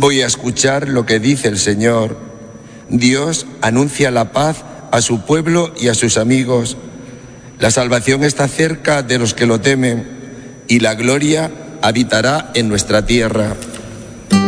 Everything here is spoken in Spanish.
Voy a escuchar lo que dice el Señor. Dios anuncia la paz a su pueblo y a sus amigos. La salvación está cerca de los que lo temen y la gloria habitará en nuestra tierra.